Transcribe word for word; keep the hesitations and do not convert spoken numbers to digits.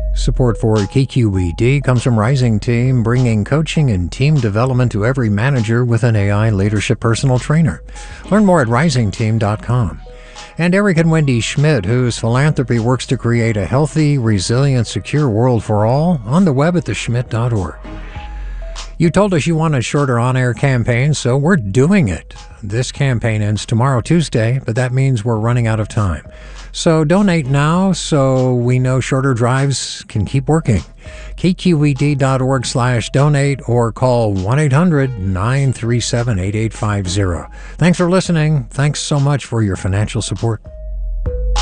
Support for K Q E D comes from Rising Team, bringing coaching and team development to every manager with an A I leadership personal trainer. Learn more at rising team dot com. And Eric and Wendy Schmidt, whose philanthropy works to create a healthy, resilient, secure world for all, on the web at the schmidt dot org. You told us you want a shorter on-air campaign, so we're doing it. This campaign ends tomorrow, Tuesday, but that means we're running out of time. So donate now so we know shorter drives can keep working. K Q E D dot org slash donate or call one eight hundred nine three seven eight eight five zero. Thanks for listening. Thanks so much for your financial support.